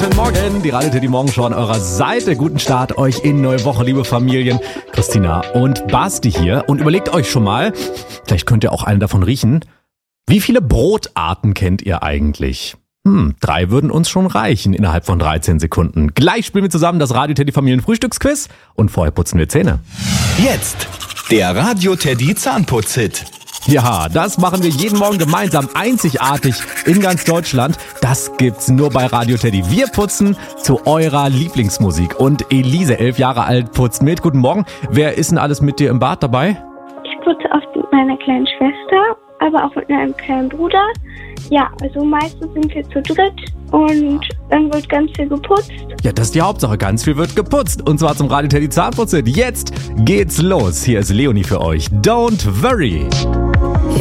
Guten Morgen, die Radio Teddy Morgenshow an eurer Seite. Guten Start euch in neue Woche, liebe Familien. Christina und Basti hier. Und überlegt euch schon mal, vielleicht könnt ihr auch einen davon riechen. Wie viele Brotarten kennt ihr eigentlich? 3 würden uns schon reichen innerhalb von 13 Sekunden. Gleich spielen wir zusammen das Radio Teddy Familien Frühstücksquiz und vorher putzen wir Zähne. Jetzt der Radio Teddy Zahnputz-Hit. Ja, das machen wir jeden Morgen gemeinsam, einzigartig in ganz Deutschland. Das gibt's nur bei Radio Teddy. Wir putzen zu eurer Lieblingsmusik. Und Elise, 11 Jahre alt, putzt mit. Guten Morgen. Wer ist denn alles mit dir im Bad dabei? Ich putze oft mit meiner kleinen Schwester, aber auch mit meinem kleinen Bruder. Ja, also meistens sind wir zu dritt und dann wird ganz viel geputzt. Ja, das ist die Hauptsache. Ganz viel wird geputzt. Und zwar zum Radio Teddy Zahnputz-Hit. Jetzt geht's los. Hier ist Leonie für euch. Don't worry.